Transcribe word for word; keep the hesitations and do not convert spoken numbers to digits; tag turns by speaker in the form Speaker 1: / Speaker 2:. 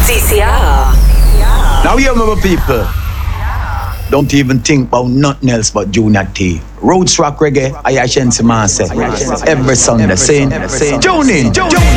Speaker 1: C C R.
Speaker 2: Now you remember people. Don't even think about nothing else but Junior T. Roots rock reggae, I Shensi man said. Every Sunday, saying, tune in, tune in.